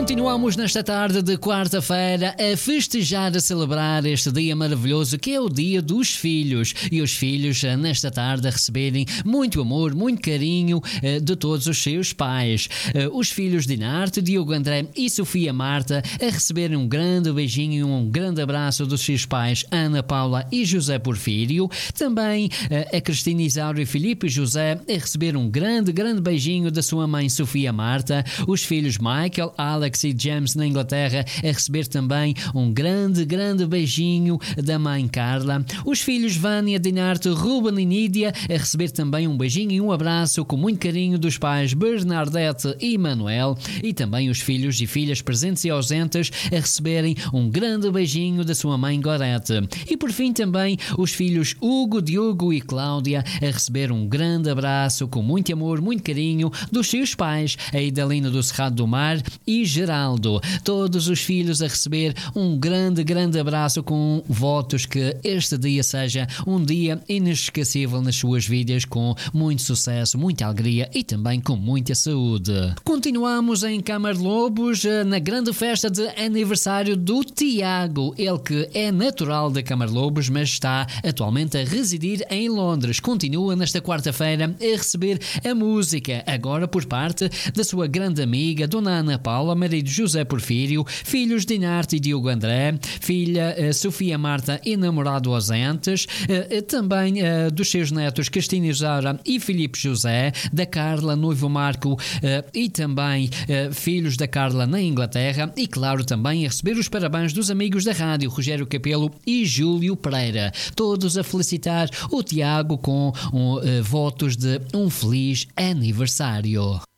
Continuamos nesta tarde de quarta-feira a festejar, a celebrar este dia maravilhoso que é o Dia dos Filhos. E os filhos nesta tarde a receberem muito amor, muito carinho de todos os seus pais. Os filhos de Dinarte, Diogo André e Sofia Marta a receberem um grande beijinho e um grande abraço dos seus pais Ana Paula e José Porfírio. Também a Cristina Isauro e Filipe José a receber um grande beijinho da sua mãe Sofia Marta. Os filhos Michael, Alex e James na Inglaterra a receber também um grande beijinho da mãe Carla. Os filhos Vânia, Dinarte, Ruben e Nídia a receber também um beijinho e um abraço com muito carinho dos pais Bernadette e Manuel. E também os filhos e filhas presentes e ausentes a receberem um grande beijinho da sua mãe Gorete. E por fim também os filhos Hugo, Diogo e Cláudia a receber um grande abraço com muito amor, muito carinho dos seus pais, a Idalina do Cerrado do Mar e Geraldo. Todos os filhos a receber um grande abraço com votos que este dia seja um dia inesquecível nas suas vidas, com muito sucesso, muita alegria e também com muita saúde. Continuamos em Camarlobos na grande festa de aniversário do Tiago, ele que é natural de Camarlobos, mas está atualmente a residir em Londres. Continua nesta quarta-feira a receber a música, agora por parte da sua grande amiga Dona Ana Paula, marido José Porfírio, filhos Dinarte e Diogo André, filha Sofia Marta e namorado ausentes, também dos seus netos Cristina Isaura e Filipe José, da Carla, noivo Marco, e também filhos da Carla na Inglaterra, e claro também a receber os parabéns dos amigos da rádio Rogério Capelo e Júlio Pereira, todos a felicitar o Tiago com votos de um feliz aniversário.